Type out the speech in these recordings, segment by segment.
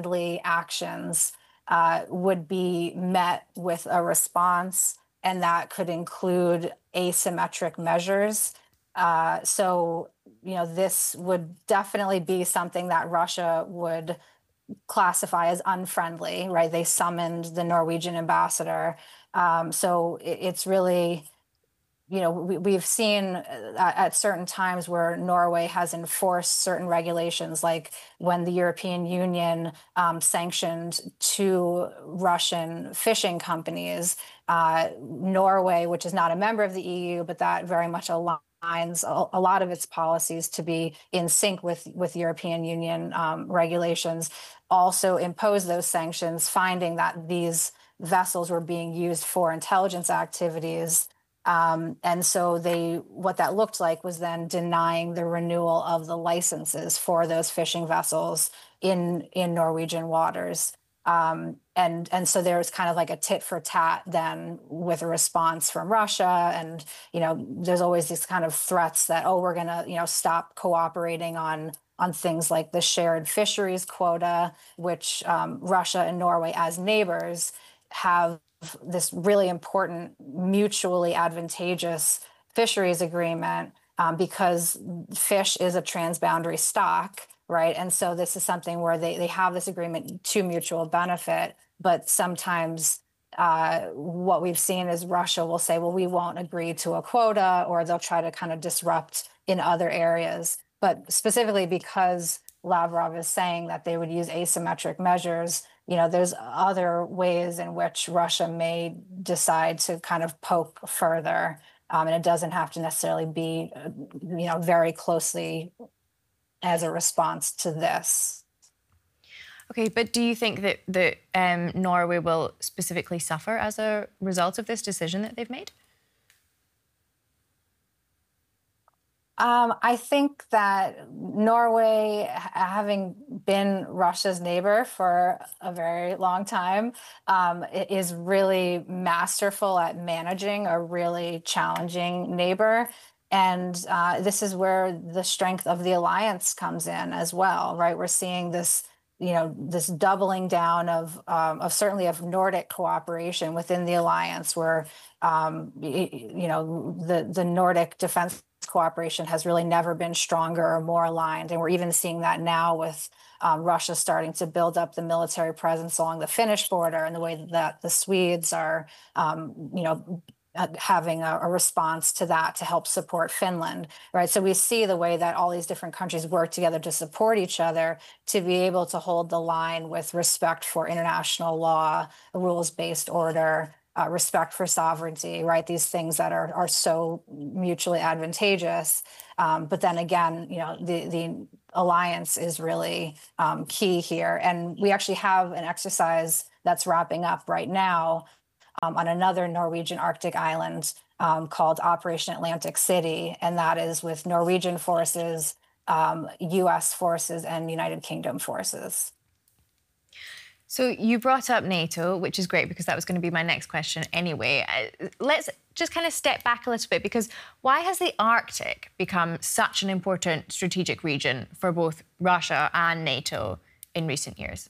unfriendly actions would be met with a response, and that could include asymmetric measures. So, this would definitely be something that Russia would classify as unfriendly, right? They summoned the Norwegian ambassador. So it's really, we've seen at certain times where Norway has enforced certain regulations, like when the European Union sanctioned two Russian fishing companies. Norway, which is not a member of the EU, but that very much aligns a lot of its policies to be in sync with European Union regulations, also imposed those sanctions, finding that these vessels were being used for intelligence activities. And so what that looked like was then denying the renewal of the licenses for those fishing vessels in Norwegian waters. And so there was kind of like a tit for tat then with a response from Russia. And, there's always these kind of threats that, oh, we're going to, stop cooperating on things like the shared fisheries quota, which Russia and Norway as neighbors have this really important mutually advantageous fisheries agreement, because fish is a transboundary stock, right? And so this is something where they have this agreement to mutual benefit, but sometimes what we've seen is Russia will say, well, we won't agree to a quota, or they'll try to kind of disrupt in other areas. But specifically because Lavrov is saying that they would use asymmetric measures, there's other ways in which Russia may decide to kind of poke further. And it doesn't have to necessarily be, very closely as a response to this. Okay, but do you think that Norway will specifically suffer as a result of this decision that they've made? I think that Norway, having been Russia's neighbor for a very long time, is really masterful at managing a really challenging neighbor. And this is where the strength of the alliance comes in as well, right? We're seeing this, this doubling down of certainly of Nordic cooperation within the alliance, where, the Nordic defense cooperation has really never been stronger or more aligned. And we're even seeing that now with Russia starting to build up the military presence along the Finnish border, and the way that the Swedes are, having a response to that to help support Finland, right? So we see the way that all these different countries work together to support each other, to be able to hold the line with respect for international law, rules-based order, respect for sovereignty, right? These things that are so mutually advantageous. But then again, the alliance is really key here. And we actually have an exercise that's wrapping up right now on another Norwegian Arctic island called Operation Atlantic City. And that is with Norwegian forces, US forces, and United Kingdom forces. So you brought up NATO, which is great because that was going to be my next question anyway. Let's just kind of step back a little bit, because why has the Arctic become such an important strategic region for both Russia and NATO in recent years?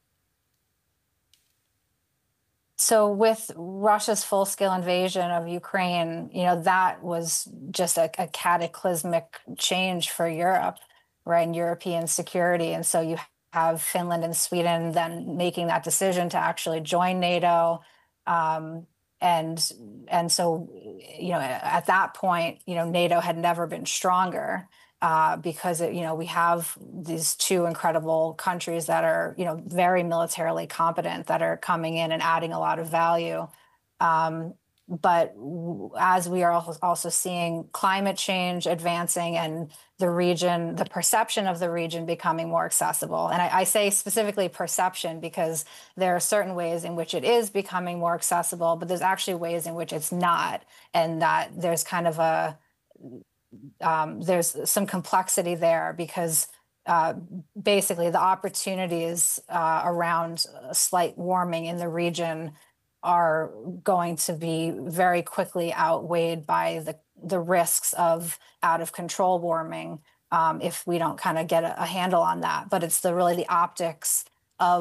So with Russia's full-scale invasion of Ukraine, that was just a cataclysmic change for Europe, right, and European security. And so you have Finland and Sweden then making that decision to actually join NATO. And so, at that point, NATO had never been stronger, because we have these two incredible countries that are, very militarily competent, that are coming in and adding a lot of value. But as we are also seeing climate change advancing, and the region, the perception of the region becoming more accessible. And I say specifically perception because there are certain ways in which it is becoming more accessible, but there's actually ways in which it's not. And that there's kind of there's some complexity there, because basically the opportunities around slight warming in the region are going to be very quickly outweighed by the risks of out of control warming, if we don't kind of get a handle on that. But it's really the optics